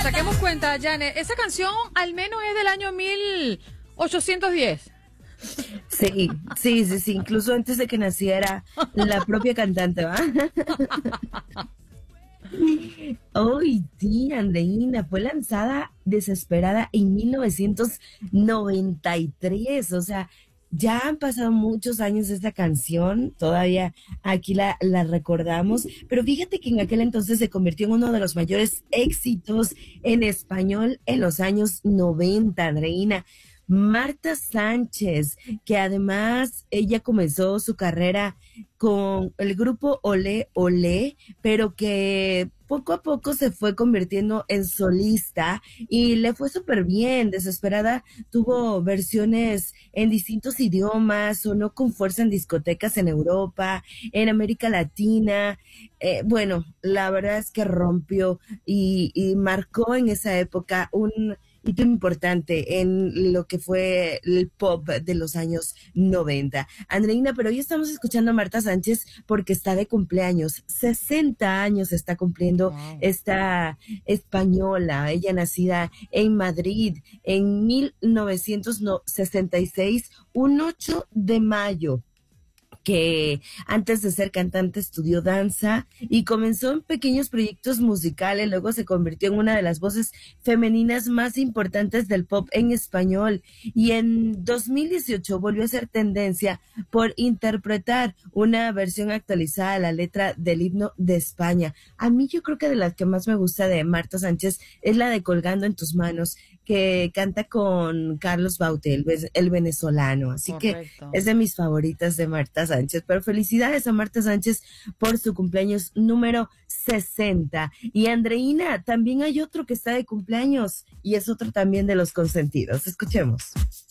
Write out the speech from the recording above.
Saquemos cuenta, Janet. Esa canción al menos es del año 1810. Sí, incluso antes de que naciera la propia cantante, ¿va? Hoy sí, Andreina, fue lanzada Desesperada en 1993, o sea, ya han pasado muchos años de esta canción, todavía aquí la recordamos, pero fíjate que en aquel entonces se convirtió en uno de los mayores éxitos en español en los años 90, Andreina. Marta Sánchez, que además ella comenzó su carrera con el grupo Olé Olé, pero que poco a poco se fue convirtiendo en solista y le fue súper bien. Desesperada tuvo versiones en distintos idiomas, sonó con fuerza en discotecas en Europa, en América Latina. Bueno, la verdad es que rompió y marcó en esa época un hito importante en lo que fue el pop de los años 90. Andreina, pero hoy estamos escuchando a Marta Sánchez porque está de cumpleaños. 60 años está cumpliendo Wow. esta española. Ella nacida en Madrid en 1966, un 8 de mayo, que antes de ser cantante estudió danza y comenzó en pequeños proyectos musicales, luego se convirtió en una de las voces femeninas más importantes del pop en español y en 2018 volvió a ser tendencia por interpretar una versión actualizada de la letra del himno de España. A mí yo creo que de las que más me gusta de Marta Sánchez es la de Colgando en tus manos, que canta con Carlos Baute, el venezolano, así que Correcto. es de mis favoritas de Marta Sánchez, pero felicidades a Marta Sánchez por su cumpleaños número 60. Y Andreina, también hay otro que está de cumpleaños y es otro también de los consentidos. Escuchemos.